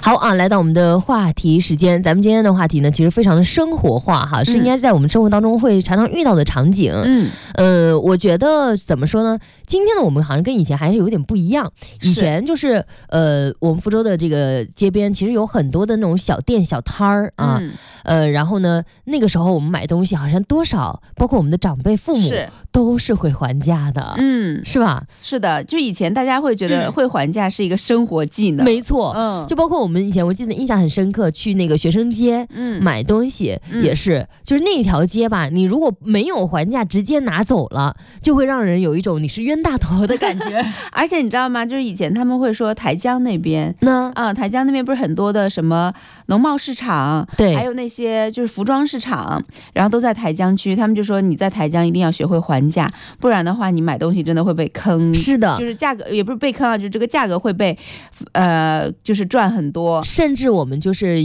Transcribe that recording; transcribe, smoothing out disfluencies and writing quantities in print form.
好啊，来到我们的话题时间，咱们今天的话题呢，其实非常的生活化哈，是应该在我们生活当中会常常遇到的场景。我觉得怎么说呢？今天的我们好像跟以前还是有点不一样。以前就是我们福州的这个街边其实有很多的那种小店小摊儿啊，然后呢，那个时候我们买东西好像多少，包括我们的长辈父母都是会还价的，是吧？ 是的，就以前大家会觉得会还价是一个生活技能， 没错，就包括我们以前，我记得印象很深刻，去那个学生街买东西也是，就是那条街吧，你如果没有还价直接拿走了，就会让人有一种你是冤大头的感觉。 而且你知道吗？就是以前他们会说台江那边，台江那边不是很多的什么农贸市场，对，还有那些就是服装市场，然后都在台江区，他们就说你在台江一定要学会还价，不然的话你买东西真的会被坑。是的，就是价格也不是被坑啊，就是这个价格会被就是赚很多， 甚至我们就是